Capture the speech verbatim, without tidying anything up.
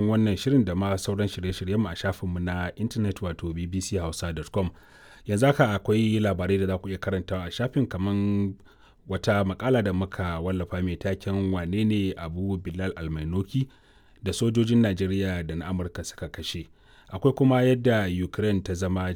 sauraron wannan shirin da ma sauran shirye-shiryenmu a shafinmu na intanet wato b b c hausa dot com. Yanzu haka akwai labarai da za ku iya karantawa a shafin, kamar wata makala da muka wallafa mai taken wane ne Abu Bilal Almainoki da sojojin Najeriya da na Amurka suka kashe. Akwai kuma yadda Ukraine ta zama